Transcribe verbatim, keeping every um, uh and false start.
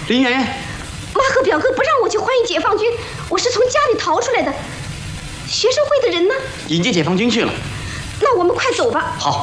林媛媛， 妈和表哥不让我去欢迎解放军，我是从家里逃出来的。学生会的人呢？ 迎接解放军去了。 那我们快走吧。 好。